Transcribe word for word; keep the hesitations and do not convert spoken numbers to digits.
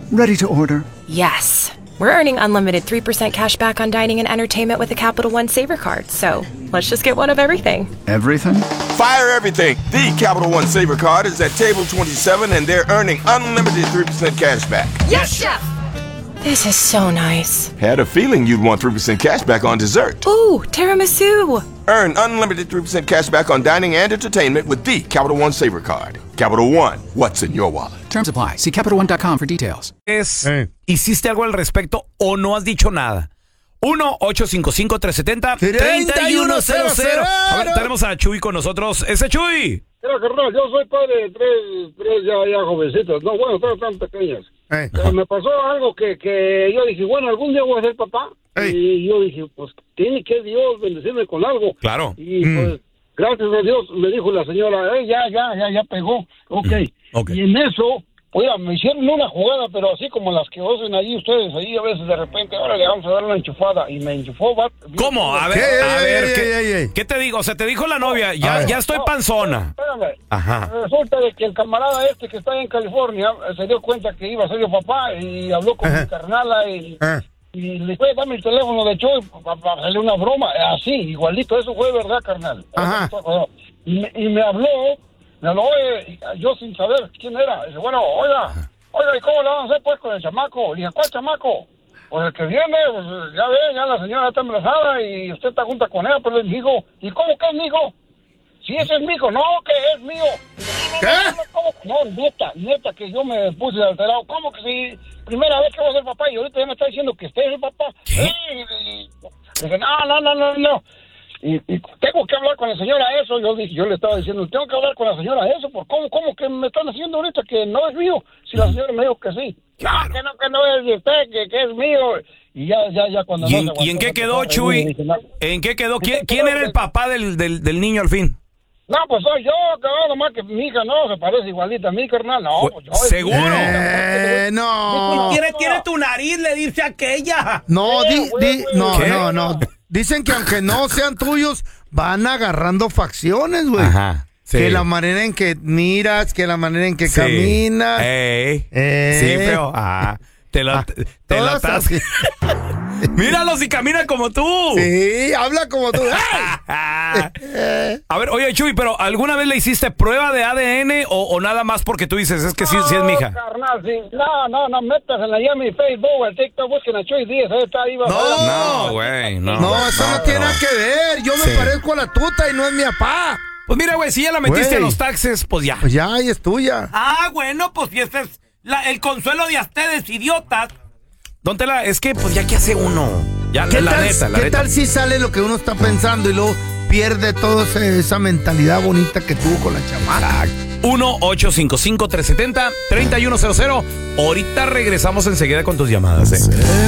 Ready to order. Yes. We're earning unlimited three percent cash back on dining and entertainment with a Capital One Saver card. So let's just get one of everything. Everything? Fire everything. The Capital One Saver card is at table twenty-seven, and they're earning unlimited three percent cash back. Yes, Chef! This is so nice. Had a feeling you'd want three percent cash back on dessert. Ooh, tiramisu. Earn unlimited three percent cash back on dining and entertainment with the Capital One Saver card. Capital One, what's in your wallet? Terms apply. See Capital One dot com for details. Es, Eh. ¿Hiciste algo al respecto o no has dicho nada? uno ocho cinco cinco, tres siete cero, tres uno cero cero. A ver, tenemos a Chuy con nosotros. ¡Ese Chuy! Mira, carnal, yo soy padre de tres, tres ya, ya jovencitos. No, bueno, todos tan pequeños. Eh. Pero me pasó algo que, que yo dije, bueno, algún día voy a ser papá. Ey. Y yo dije, pues, tiene que Dios bendecirme con algo. Claro. Y Mm. pues, gracias a Dios, me dijo la señora, eh, ya, ya, ya, ya pegó. Ok. Ok. Y en eso, oiga, me hicieron una jugada, pero así como las que hacen allí ustedes, ahí a veces de repente, ahora le vamos a dar una enchufada. Y me enchufó. Va, ¿Cómo? A ver, ¿Qué? a ver, Ey, ¿qué, ey, ey, ey. ¿qué te digo? O sea, te dijo la novia, A ya, ver. ya estoy No, panzona. Espérame. Ajá. Resulta de que el camarada este que está en California eh, se dio cuenta que iba a ser yo papá y habló con Ajá. mi carnala y, Ah. y le fue a darme el teléfono de Chuy para hacerle una broma, eh, así, igualito, eso fue verdad, carnal. Ajá. Y me, y me habló, me habló, oye, yo sin saber quién era. Dice, bueno, oiga, oiga, ¿y cómo le van a hacer pues con el chamaco? Le dije, ¿cuál chamaco? Pues el que viene, pues ya ve, ya la señora está embarazada y usted está junta con ella, pero le dijo, ¿y cómo que es mi hijo? Si ese es mi hijo, no, que es mío. ¿Qué? ¿Cómo? No, neta, neta, que yo me puse alterado. ¿Cómo que si primera vez que voy a ser papá y ahorita ya me está diciendo que usted es el papá? ¿Qué? Y, y, dije, no, no, no, no, no. Y, y tengo que hablar con la señora eso. Yo dije, yo le estaba diciendo, tengo que hablar con la señora eso. ¿Por cómo, cómo que me están haciendo ahorita que no es mío? Si la señora me dijo que sí. Claro. No, que no, que no es de usted, que, que es mío. Y ya, ya, ya cuando ¿Y no en, se aguantó, y en qué me quedó, empezó a reír, Chuy? dije, no. ¿En qué quedó? ¿Quién, quién era el papá del, del, del niño al fin? No, pues soy yo, cabrón, nomás que mi hija no, se parece igualita a mi carnal. No, pues yo. ¿Seguro? Eh, no. Tiene, tiene tu nariz, le dice aquella. No, di, di- no, ¿Qué? no, no. Dicen que aunque no sean tuyos, van agarrando facciones, güey. Ajá. Sí. Que la manera en que miras, que la manera en que Sí. caminas. Ey. Eh. Sí, pero. Ah, te lo, Ah, te, te lo todas estás. así. Míralo si camina como tú. Sí, habla como tú. ¡Ay! A ver, oye, Chuy, pero ¿alguna vez le hiciste prueba de A D N o, o nada más porque tú dices, es que sí, sí es mi hija? No, carnal, sí. No, no, no, métasela allá en mi Facebook, el TikTok, busquen a Chuy Díaz, ahí está, ahí va. No. No, güey, no. No, eso no, tiene nada que ver. Yo me Sí. parezco a la tuta y no es mi papá. Pues mira, güey, si ya la metiste Güey. a los taxes, pues ya. Pues ya, y es tuya. Ah, bueno, pues si ese es la- el consuelo de ustedes, idiotas. Don Tela, es que, pues ya que hace uno. Ya, ¿Qué, la tal, neta, la ¿qué neta. tal si sale lo que uno está pensando y luego pierde toda esa mentalidad bonita que tuvo con la chamaca? uno ocho cinco cinco, tres siete cero, tres uno cero cero. Ahorita regresamos enseguida con tus llamadas, ¿eh?